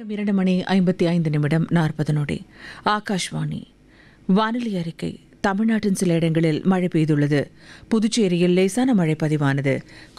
நேரம் 2:55:40. ஆகாஷ்வாணி. வானிலை அறிக்கை. தமிழ்நாட்டின் சில இடங்களில் மழை பெய்துள்ளது. புதுச்சேரியில் லேசான மழை பதிவானது.